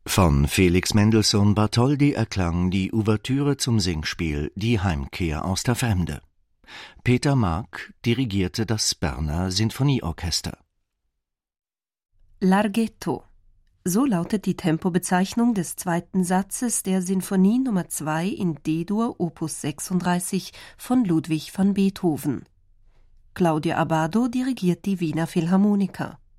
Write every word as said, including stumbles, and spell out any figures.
Von Felix Mendelssohn Bartholdy erklang die Ouvertüre zum Singspiel Die Heimkehr aus der Fremde. Peter Mark dirigierte das Berner Sinfonieorchester. Larghetto. So lautet die Tempobezeichnung des zweiten Satzes der Sinfonie Nummer zwei in D-Dur Opus sechsunddreißig von Ludwig van Beethoven. Claudia Abbado dirigiert die Wiener Philharmoniker.